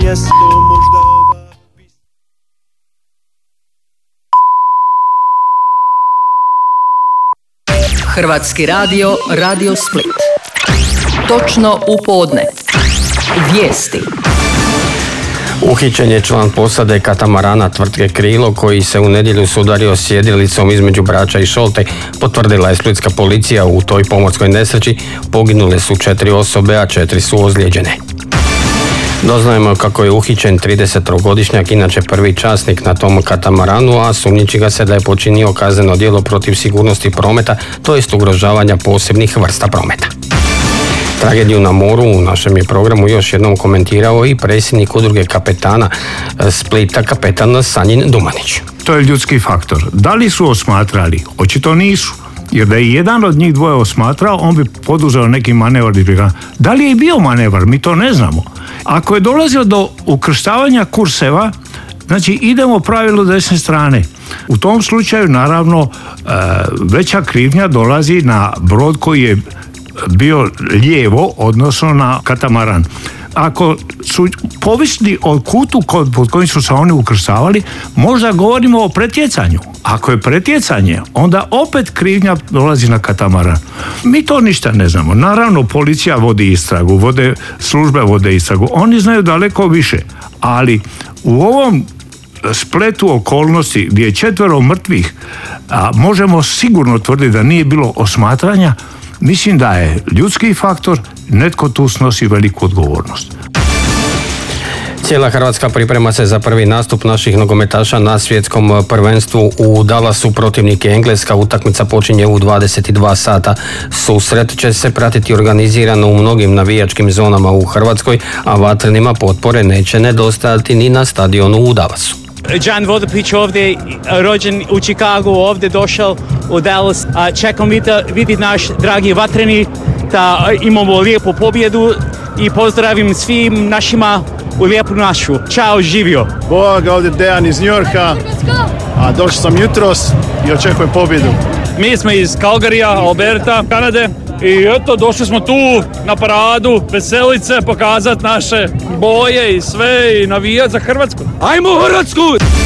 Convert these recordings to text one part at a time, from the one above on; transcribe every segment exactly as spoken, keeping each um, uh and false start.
mjesto možda ova. Hrvatski radio, Radio Split. Točno u podne. Vijesti. Uhićen je član posade katamarana tvrtke Krilo koji se u nedjelju sudario s jedrilicom između Brača i Šolte, potvrdila je splitska policija. U toj pomorskoj nesreći poginule su četiri osobe, a četiri su ozlijeđene. Doznajemo kako je uhićen tridesetogodišnjak, inače prvi časnik na tom katamaranu, a sumnjiči ga se da je počinio kazneno djelo protiv sigurnosti prometa, to jest ugrožavanja posebnih vrsta prometa. Tragediju na moru u našem je programu još jednom komentirao i predsjednik udruge kapetana Splita, kapetan Sanjin Dumanić. To je ljudski faktor. Da li su osmatrali? Očito nisu. Jer da je jedan od njih dvoje osmatrao, on bi poduzeo neki manevar. Da li je bio manevar? Mi to ne znamo. Ako je dolazio do ukrštavanja kurseva, znači idemo pravilu desne strane. U tom slučaju, naravno, veća krivnja dolazi na brod koji je bio lijevo, odnosno na katamaran. Ako su povisli od kutu pod kojim su se oni ukrštavali, možda govorimo o pretjecanju. Ako je pretjecanje, onda opet krivnja dolazi na katamaran. Mi to ništa ne znamo. Naravno, policija vodi istragu, vode, službe vode istragu. Oni znaju daleko više. Ali u ovom spletu okolnosti gdje je četvero mrtvih, a možemo sigurno tvrditi da nije bilo osmatranja, mislim da je ljudski faktor, netko tu snosi veliku odgovornost. Cijela Hrvatska priprema se za prvi nastup naših nogometaša na svjetskom prvenstvu u Dallasu. Protivnik je Engleska, utakmica počinje u dvadeset dva sata. Susret će se pratiti organizirano u mnogim navijačkim zonama u Hrvatskoj, a vatrenima potpore neće nedostajati ni na stadionu u Dallasu. Đan Vodopić ovdje, rođen u Chicagu, ovdje došao u Dallas. Čekam vidjeti naš dragi vatreni, da imamo lijepu pobjedu i pozdravim svim našima u lijepu našu. Ćao, živio! Boga, ovdje Dejan iz Njorka, a došao sam jutros i očekujem pobjedu. Mi smo iz Calgaryja, Alberta, Kanade. I eto, došli smo tu na paradu, veselice, pokazati naše boje i sve i navijati za Hrvatsku. Ajmo Hrvatsku!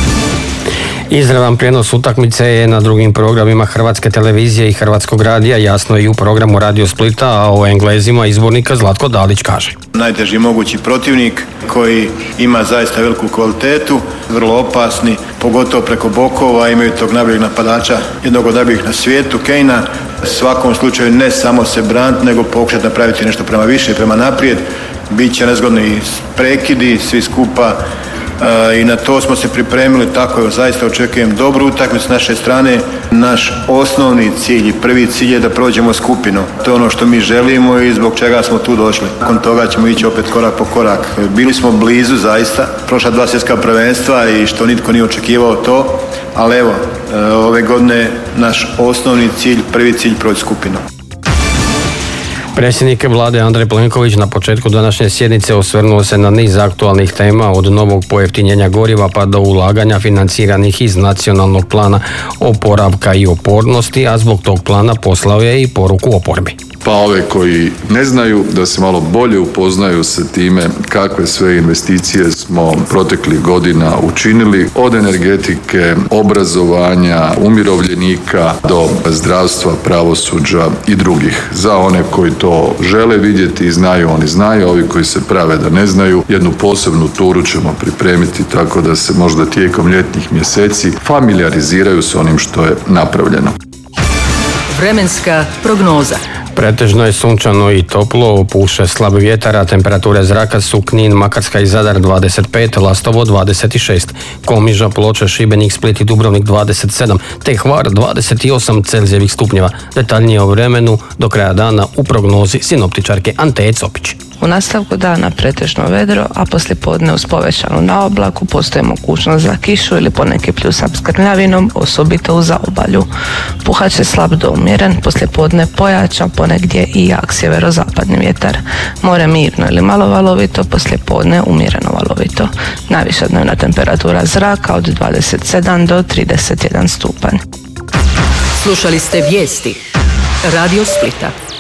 Izravan prijenos utakmice je na drugim programima Hrvatske televizije i Hrvatskog radija, jasno i u programu Radio Splita, a o Englezima izbornika Zlatko Dalić kaže. Najteži mogući protivnik koji ima zaista veliku kvalitetu, vrlo opasni, pogotovo preko bokova, imaju tog najboljeg napadača, jednog od najboljih na svijetu, Kejna. U svakom slučaju ne samo se braniti, nego pokušati napraviti nešto prema više, prema naprijed. Biće nezgodni prekidi, svi skupa. E, i na to smo se pripremili, tako je, zaista očekujem dobru utakmicu s naše strane. Naš osnovni cilj i prvi cilj je da prođemo skupinu. To je ono što mi želimo i zbog čega smo tu došli. Nakon toga ćemo ići opet korak po korak. Bili smo blizu zaista, prošla dva svjetska prvenstva i što nitko nije očekivao to, ali evo, e, ove godine naš osnovni cilj, prvi cilj proći skupinu. Predsjednik vlade Andrej Plenković na početku današnje sjednice osvrnuo se na niz aktualnih tema, od novog pojeftinjenja goriva pa do ulaganja financiranih iz nacionalnog plana oporavka i otpornosti, a zbog tog plana poslao je i poruku oporbi. Pa ove koji ne znaju da se malo bolje upoznaju sa time kakve sve investicije smo proteklih godina učinili, od energetike, obrazovanja, umirovljenika do zdravstva, pravosuđa i drugih. Za one koji to žele vidjeti i znaju, oni znaju, ovi koji se prave da ne znaju, jednu posebnu turu ćemo pripremiti tako da se možda tijekom ljetnih mjeseci familijariziraju s onim što je napravljeno. Vremenska prognoza. Pretežno je sunčano i toplo, puše slab vjetar, a temperature zraka su Knin, Makarska i Zadar dvadeset pet, Lastovo dvadeset šest, Komiža, Ploče, Šibenik, Split i Dubrovnik dvadeset sedam, te Hvar dvadeset osam Celzijevih stupnjeva. Detaljnije o vremenu do kraja dana u prognozi sinoptičarke Anteje Copić. U nastavku dana pretežno vedro, a poslijepodne uz povećanu naoblaku postoji mogućnost za kišu ili poneki pljusak s grmljavinom, osobito u zaobalju. Puhat će slab do umjeren, poslijepodne pojačan, ponegdje i jak sjeverozapadni vjetar. More mirno ili malo valovito, poslijepodne umjereno valovito. Najviša dnevna temperatura zraka od dvadeset sedam do trideset jedan stupanj. Slušali ste vijesti Radio Splita.